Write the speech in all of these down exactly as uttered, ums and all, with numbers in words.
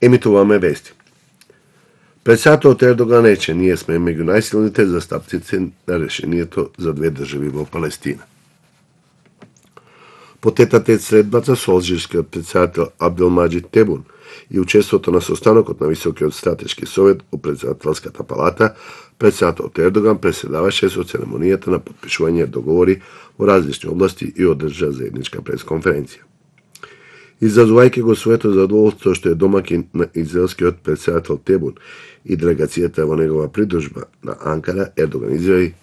Емитуваме вести. Председателот Ердоган рече: ние сме меѓу најсилните застапници на решението за две држави во Палестина. Потетата е средбата со алжирскиот председател Абделмаџид Тебун и учеството на состанокот на Високиот стратешки совет во председателската палата, председателот Ердоган преседаваше со церемонијата на потпишување договори во различни области и одржа заедничка пресконференција. Изразувајќи го своето задоволство што е домакин на израелскиот председател Тебун и делегацијата во негова придружба на Анкара, Ердоган изјави: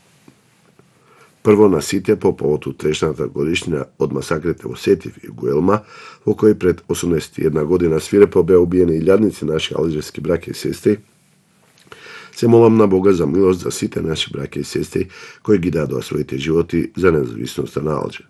прво на сите по повод утрешната годишнина од масакрите во Сетив и Гуелма, во кои пред осумдесет и една година свирепо беа убиени илјадници наши алжирски браќа и сестри, се молам на Бога за милост за сите наши браќа и сестри кои ги дадоа своите животи за независноста на Алжир.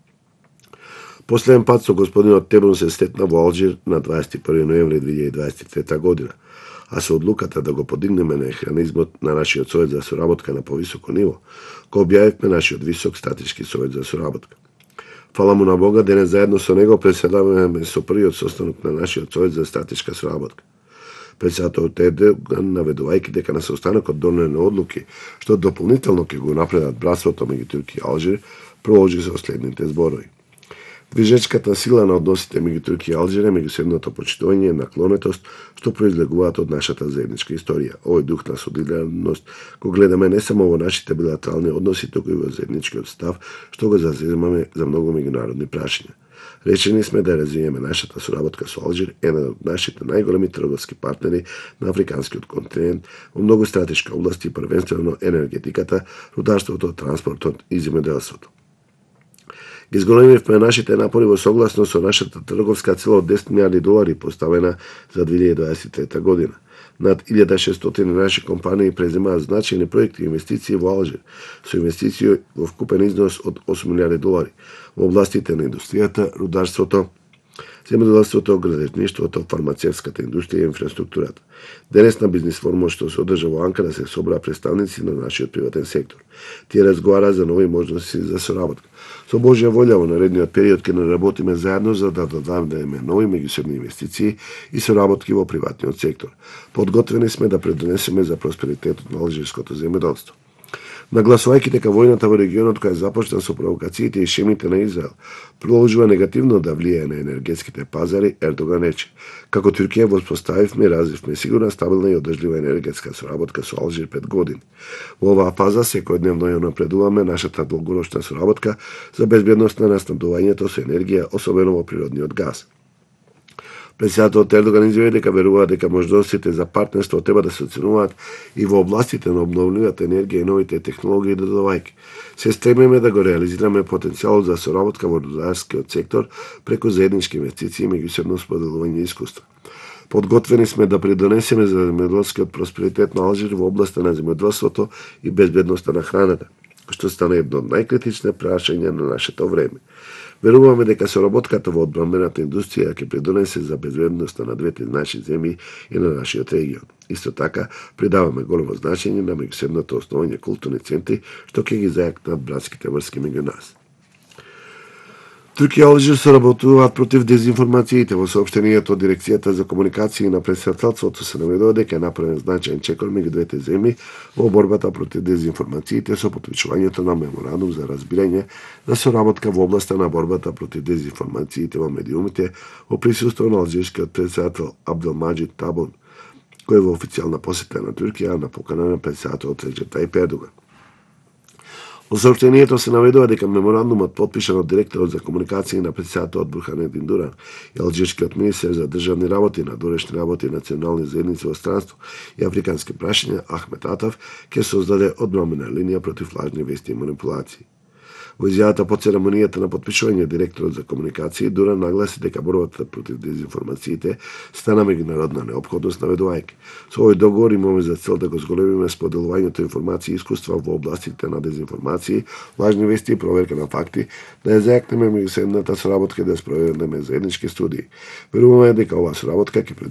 Последен пат со господинот Тебун се сретна во Алжир на дваесет и први ноември две илјади дваесет и трета година, а со одлуката да го подигнеме механизмот на нашиот совет за соработка на повисоко ниво, го објавивме нашиот висок стратешки совет за соработка. Фала му на Бога, денес заедно со него преседаваме со првиот состанок на нашиот совет за стратешка соработка. Председателот Ердоган, наведувајќи дека на состанокот донесени одлуки што дополнително ќе го напредат братството меѓу Турција и Алжир, проложи со следните зборови: движечката сила на односите меѓу Турција и Алжир е меѓусебното почитување и наклонетост што произлегуваат од нашата заедничка историја. Овој дух на солидарност го гледаме не само во нашите билатерални односи, туку и во заедничкиот став што го заземаме за многу меѓународни прашања. Речени сме да развиеме нашата соработка со Алжир, еден од нашите најголеми трговски партнери на африканскиот континент во многу стратешки области, првенствено енергетиката, рударството, транспортот и земјоделството. Ги зголемивме нашите напори во согласно со нашата трговска цел од десет милијарди долари поставена за две илјади дваесет и трета година. Над илјада и шестстотини наши компании преземаат значајни проекти и инвестиции во Алжир, со инвестиции во вкупен износ од осум милијарди долари во областите на индустријата, рударството, земјоделството, градежништвото, фармацевската индустрија и инфраструктурата. Денес на бизнис форумот што се одржа во Анкара се собраа представници на нашиот приватен сектор. Тие разговараа за нови можности за соработка. Со Божја волја во наредниот период ќе наработиме заедно за да додадеме нови меѓусебни инвестиции и соработки во приватниот сектор. Подготвени сме да предонесеме за просперитетот на алжирското земјоделство. Нагласувајќи дека војната во регионот која започна со провокациите и шемите на Израел продолжува негативно да влијае на енергетските пазари, Ердоган рече: како Турција воспоставивме и развивме сигурна, стабилна и одржлива енергетска соработка со Алжир пет години. Во оваа фаза секојдневно ја напредуваме нашата долгорочна соработка за безбедност на наснабдувањето со енергија, особено во природниот газ. Председателот Ердоган изјави дека верува дека можностите за партнерство треба да се оценуваат и во областите на обновливата енергија и новите технологии, додавајќи: се стремиме да го реализираме потенцијалот за соработка во рударскиот сектор преку заеднички инвестиции и меѓусебно споделување искуства. Подготвени сме да придонесеме за земјоделскиот просперитет на Алжир во областа на земјоделството и безбедноста на храната, што стана едно од најкритични прашања на нашето време. Веруваме дека соработката во одбранбената индустрија ќе придонесе за безбедноста на двете наши земји и на нашиот регион. Исто така, придаваме големо значење на меѓусебното основање културни центри што ќе ги зајакнат братските врски меѓу нас. Турција и Алжир соработуваат против дезинформациите. Во соопштението од Дирекцијата за комуникации на претседателството се наведува дека е направен значајен чекор меѓу двете земји во борбата против дезинформациите со потпишувањето на меморандум за разбирање на соработка во областа на борбата против дезинформациите во медиумите во присуство на алжирскиот председател Абделмаџид Тебун, кој е во официјална посета на Турција на покана на председателот Реџеп Тајип Ердоган. Во соопштението се наведува дека меморандумот потпишан од директорот за комуникации на председателот Бурханедин Дуран и алжирскиот министер за државни работи, надворешни работи и национални заедници во странство и африкански прашања Ахмет Атаф ќе создаде одбранбена линија против лажни вести и манипулации. Во изјавата по церемонијата на потпишување директорот за комуникации Дуран нагласи дека борбата против дезинформациите стана меѓународна неопходност, наведувајќи: со овој договор имаме за цел да го зголемиме споделувањето информации и искуства во областите на дезинформации, лажни вести и проверка на факти, да ја зајакнеме меѓусебната соработка и да спроведеме заеднички студии. Веруваме дека оваа соработка ќе